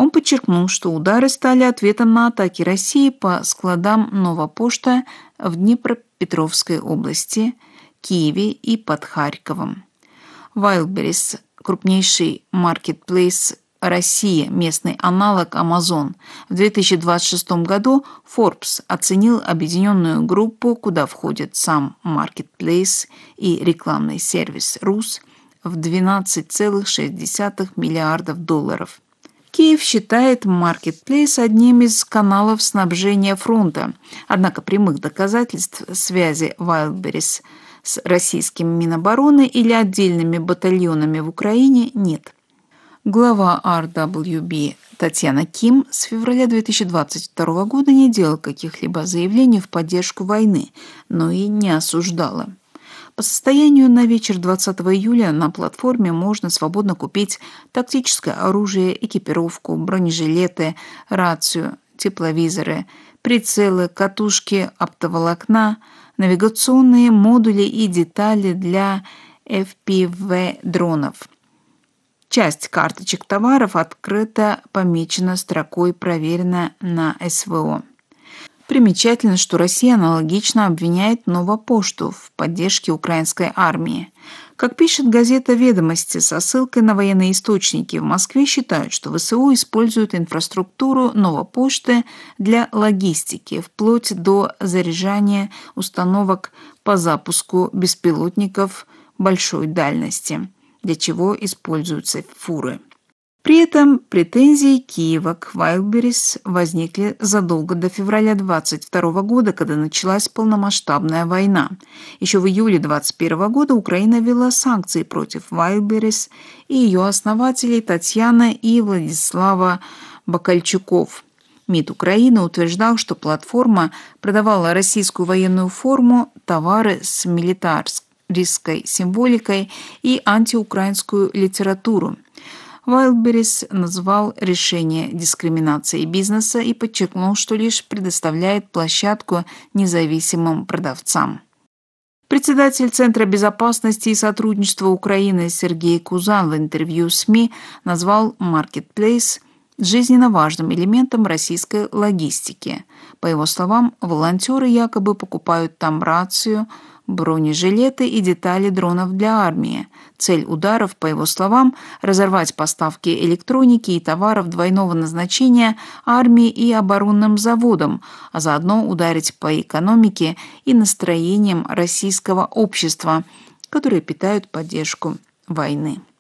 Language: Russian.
Он подчеркнул, что удары стали ответом на атаки России по складам «Нова Пошта» в Днепропетровской области, Киеве и под Харьковом. Wildberries, крупнейший маркетплейс России, местный аналог Amazon, в 2026 году Forbes оценил объединенную группу, куда входит сам маркетплейс и рекламный сервис РУС, в $12,6 миллиардов. Киев считает маркетплейс одним из каналов снабжения фронта, однако прямых доказательств связи Wildberries с российским Минобороны или отдельными батальонами в Украине нет. Глава RWB Татьяна Ким с февраля 2022 года не делала каких-либо заявлений в поддержку войны, но и не осуждала. По состоянию на вечер 20 июля на платформе можно свободно купить тактическое оружие, экипировку, бронежилеты, рацию, тепловизоры, прицелы, катушки оптоволокна, навигационные модули и детали для FPV-дронов. Часть карточек товаров открыто помечена строкой «Проверено на СВО». Примечательно, что Россия аналогично обвиняет Новопошту в поддержке украинской армии. Как пишет газета «Ведомости» со ссылкой на военные источники, в Москве считают, что ВСУ используют инфраструктуру Новопошты для логистики, вплоть до заряжания установок по запуску беспилотников большой дальности, для чего используются фуры. При этом претензии Киева к Wildberries возникли задолго до февраля 2022 года, когда началась полномасштабная война. Еще в июле 2021 года Украина ввела санкции против Wildberries и ее основателей Татьяна и Владислава Бакальчуков. МИД Украины утверждал, что платформа продавала российскую военную форму, товары с милитаристской символикой и антиукраинскую литературу. Wildberries назвал решение дискриминацией бизнеса и подчеркнул, что лишь предоставляет площадку независимым продавцам. Председатель Центра безопасности и сотрудничества Украины Сергей Кузан в интервью СМИ назвал маркетплейс жизненно важным элементом российской логистики. По его словам, волонтеры якобы покупают там рацию, бронежилеты и детали дронов для армии. Цель ударов, по его словам, разорвать поставки электроники и товаров двойного назначения армии и оборонным заводам, а заодно ударить по экономике и настроениям российского общества, которые питают поддержку войны.